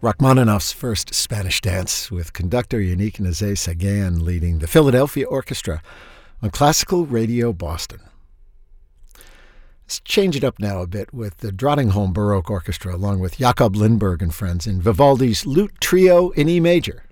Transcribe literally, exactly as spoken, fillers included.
Rachmaninoff's first Spanish dance with conductor Yannick Nézet-Séguin leading the Philadelphia Orchestra on Classical Radio Boston. Let's change it up now a bit with the Drottningholm Baroque Orchestra along with Jakob Lindberg and friends in Vivaldi's Lute Trio in E major.